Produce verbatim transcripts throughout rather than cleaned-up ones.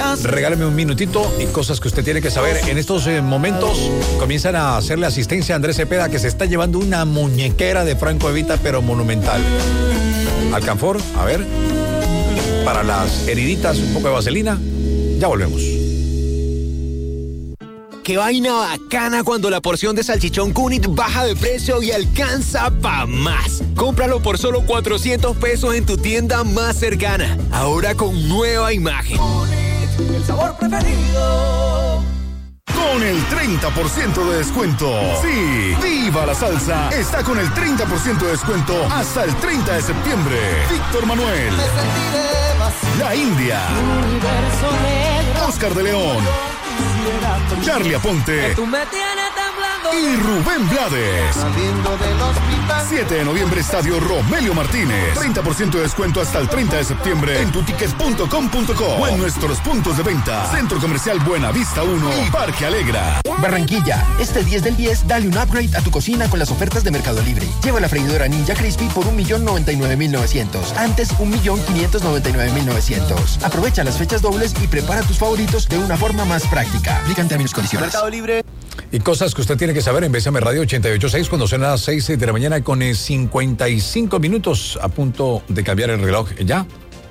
Regálame un minutito y cosas que usted tiene que saber. En estos eh, momentos comienzan a hacerle asistencia a Andrés Cepeda, que se está llevando una muñequera de Franco Evita, pero monumental. Alcanfor, a ver, para las heriditas, un poco de vaselina. Ya volvemos. Qué vaina bacana cuando la porción de salchichón Cunit baja de precio y alcanza pa' más. Cómpralo por solo cuatrocientos pesos en tu tienda más cercana. Ahora con nueva imagen. Cunit, el sabor preferido. Con el treinta por ciento de descuento. Sí, ¡viva la salsa! Está con el treinta por ciento de descuento hasta el treinta de septiembre. Víctor Manuel, La India, Oscar de León, Charlie Aponte y Rubén Blades. siete de noviembre, Estadio Romelio Martínez. treinta por ciento de descuento hasta el treinta de septiembre en tutickets punto com punto co o en nuestros puntos de venta. Centro Comercial Buenavista uno y Parque Alegra. Barranquilla, este diez del diez, dale un upgrade a tu cocina con las ofertas de Mercado Libre. Lleva la freidora Ninja Crispy por un millón noventa y nueve mil novecientos. Antes, un millón quinientos noventa y nueve mil novecientos. Aprovecha las fechas dobles y prepara tus favoritos de una forma más práctica. Aplican términos y condiciones. Mercado Libre. Y cosas que usted tiene que saber en Bésame Radio ochenta y ocho punto seis cuando son las seis de la mañana con cincuenta y cinco minutos a punto de cambiar el reloj ya.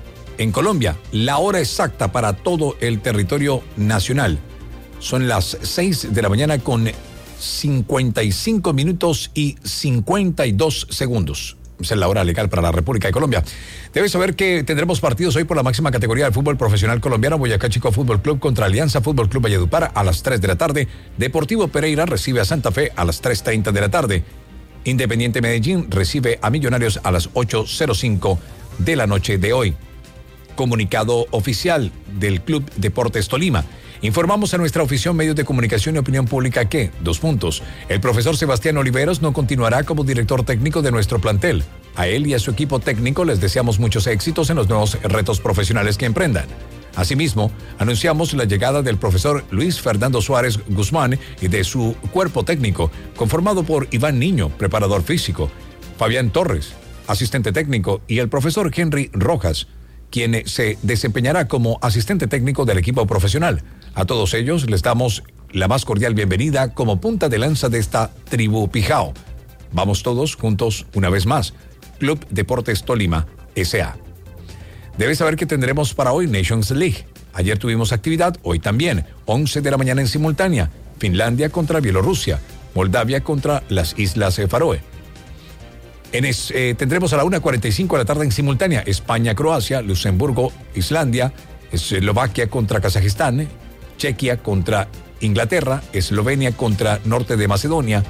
En Colombia, la hora exacta para todo el territorio nacional son las seis de la mañana con cincuenta y cinco minutos y cincuenta y dos segundos. Esa es la hora legal para la República de Colombia. Debes saber que tendremos partidos hoy por la máxima categoría del fútbol profesional colombiano. Boyacá Chico Fútbol Club contra Alianza Fútbol Club Valledupar a las tres de la tarde. Deportivo Pereira recibe a Santa Fe a las tres treinta de la tarde. Independiente Medellín recibe a Millonarios a las ocho cero cinco de la noche de hoy. Comunicado oficial del Club Deportes Tolima. Informamos a nuestra oficina Medios de Comunicación y Opinión Pública que, dos puntos, el profesor Sebastián Oliveros no continuará como director técnico de nuestro plantel. A él y a su equipo técnico les deseamos muchos éxitos en los nuevos retos profesionales que emprendan. Asimismo, anunciamos la llegada del profesor Luis Fernando Suárez Guzmán y de su cuerpo técnico, conformado por Iván Niño, preparador físico, Fabián Torres, asistente técnico, y el profesor Henry Rojas, quien se desempeñará como asistente técnico del equipo profesional. A todos ellos les damos la más cordial bienvenida como punta de lanza de esta tribu Pijao. Vamos todos juntos una vez más. Club Deportes Tolima, S A Debes saber que tendremos para hoy Nations League. Ayer tuvimos actividad, hoy también. once de la mañana en simultánea. Finlandia contra Bielorrusia. Moldavia contra las Islas Faroe. En es, eh, tendremos a la una cuarenta y cinco de la tarde en simultánea España-Croacia, Luxemburgo, Islandia, Eslovaquia contra Kazajistán, Chequia contra Inglaterra, Eslovenia contra Norte de Macedonia,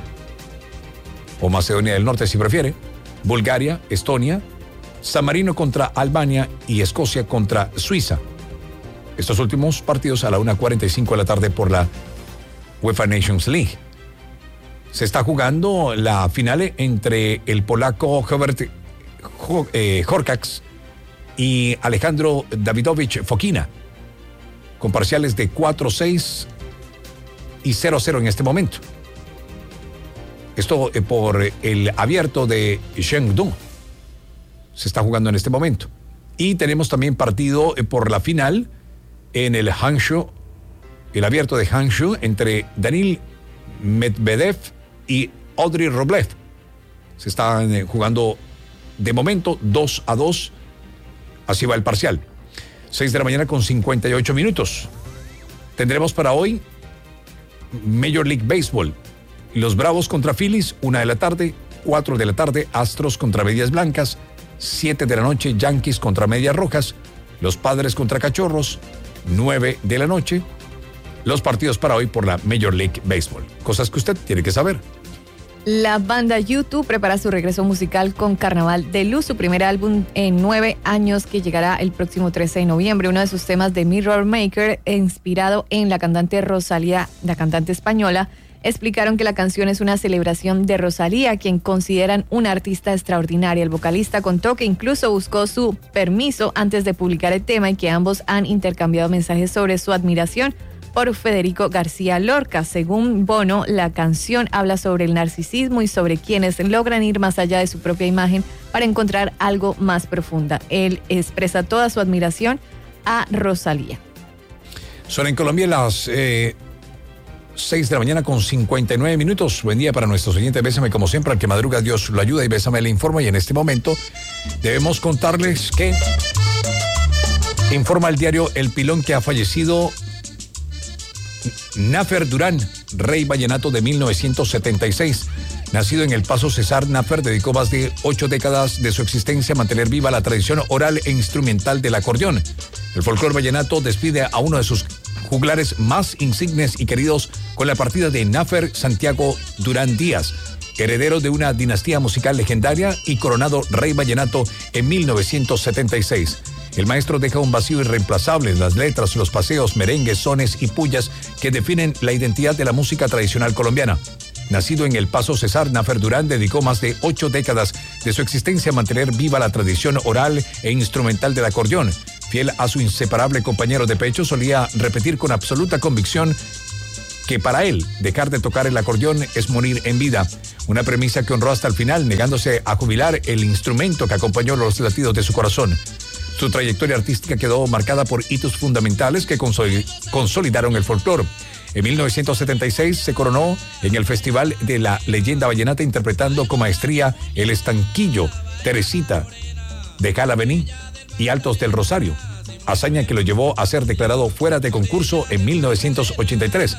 o Macedonia del Norte si prefiere, Bulgaria, Estonia, San Marino contra Albania y Escocia contra Suiza. Estos últimos partidos a la una cuarenta y cinco de la tarde por la UEFA Nations League. Se está jugando la final entre el polaco Herbert Horkax y Alejandro Davidovich Fokina, con parciales de cuatro seis y cero cero en este momento. Esto eh, por el abierto de Chengdu. Se está jugando en este momento. Y tenemos también partido eh, por la final en el Hangzhou, el abierto de Hangzhou, entre Daniil Medvedev y Audrey Roblev. Se están eh, jugando de momento dos a dos. Así va el parcial. seis de la mañana con cincuenta y ocho minutos. Tendremos para hoy Major League Baseball. Los Bravos contra Phillies, una de la tarde. cuatro de la tarde, Astros contra Medias Blancas. siete de la noche, Yankees contra Medias Rojas. Los Padres contra Cachorros. nueve de la noche. Los partidos para hoy por la Major League Baseball. Cosas que usted tiene que saber. La banda U dos prepara su regreso musical con Carnaval de Luz, su primer álbum en nueve años que llegará el próximo trece de noviembre. Uno de sus temas de Mirror Maker, inspirado en la cantante Rosalía, la cantante española, explicaron que la canción es una celebración de Rosalía, quien consideran una artista extraordinaria. El vocalista contó que incluso buscó su permiso antes de publicar el tema y que ambos han intercambiado mensajes sobre su admiración por Federico García Lorca. Según Bono, la canción habla sobre el narcisismo y sobre quienes logran ir más allá de su propia imagen para encontrar algo más profunda. Él expresa toda su admiración a Rosalía. Son en Colombia las eh, seis de la mañana con cincuenta y nueve minutos. Buen día para nuestros oyentes. Bésame como siempre, al que madruga Dios lo ayuda y Bésame le informa. Y en este momento debemos contarles que informa el diario El Pilón que ha fallecido Nafer Durán, rey vallenato de mil novecientos setenta y seis. Nacido en El Paso, Cesar, Nafer dedicó más de ocho décadas de su existencia a mantener viva la tradición oral e instrumental del acordeón. El folclore vallenato despide a uno de sus juglares más insignes y queridos con la partida de Nafer Santiago Durán Díaz, heredero de una dinastía musical legendaria y coronado rey vallenato en mil novecientos setenta y seis. El maestro deja un vacío irreemplazable en las letras, los paseos, merengues, sones y pullas que definen la identidad de la música tradicional colombiana. Nacido en El Paso, Cesar, Nafer Durán dedicó más de ocho décadas de su existencia a mantener viva la tradición oral e instrumental del acordeón. Fiel a su inseparable compañero de pecho, solía repetir con absoluta convicción que para él dejar de tocar el acordeón es morir en vida, una premisa que honró hasta el final, negándose a jubilar el instrumento que acompañó los latidos de su corazón. Su trayectoria artística quedó marcada por hitos fundamentales que consolidaron el folclore. En mil novecientos setenta y seis se coronó en el Festival de la Leyenda Vallenata interpretando con maestría El Estanquillo, Teresita, Déjala Venir y Altos del Rosario, hazaña que lo llevó a ser declarado fuera de concurso en mil novecientos ochenta y tres.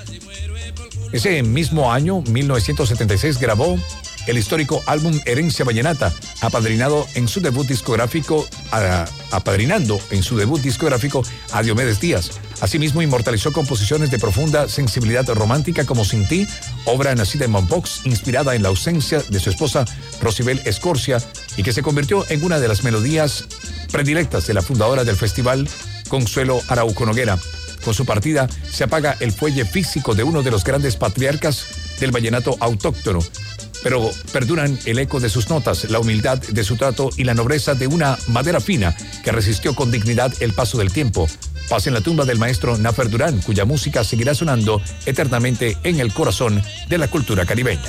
Ese mismo año, mil novecientos setenta y seis, grabó el histórico álbum Herencia Vallenata, apadrinado en su debut discográfico, a, apadrinando en su debut discográfico a Diomedes Díaz. Asimismo, inmortalizó composiciones de profunda sensibilidad romántica como Sin Ti, obra nacida en Mompox, inspirada en la ausencia de su esposa Rosibel Escorcia y que se convirtió en una de las melodías predilectas de la fundadora del festival, Consuelo Araujo Noguera. Con su partida se apaga el fuelle físico de uno de los grandes patriarcas del vallenato autóctono, pero perduran el eco de sus notas, la humildad de su trato y la nobleza de una madera fina que resistió con dignidad el paso del tiempo. Paz en la tumba del maestro Nafer Durán, cuya música seguirá sonando eternamente en el corazón de la cultura caribeña.